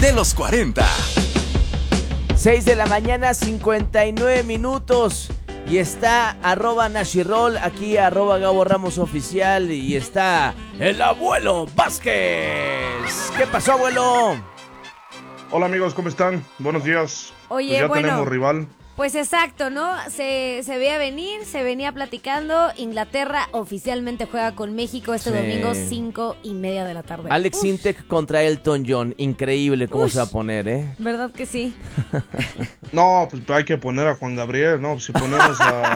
de los 40. 6 de la mañana, 59 minutos. Y está @Nashirol, aquí @Gabo Ramos Oficial. Y está el abuelo Vázquez. ¿Qué pasó, abuelo? Hola amigos, ¿cómo están? Buenos días. Oye, Pues ya bueno, tenemos rival. Pues exacto, ¿no? Se veía venir, se venía platicando. Inglaterra oficialmente juega con México este Sí. domingo 5:30 de la tarde. Alex Uf, Sintek contra Elton John. Increíble cómo Ush. se va a poner, ¿eh? ¿Verdad que sí? No, pues hay que poner a Juan Gabriel, ¿no? Si ponemos a